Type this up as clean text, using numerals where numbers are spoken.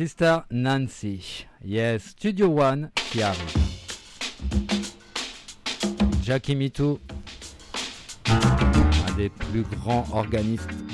Sister Nancy. Yes, Studio One qui arrive. Jackie Mittoo, un des plus grands organistes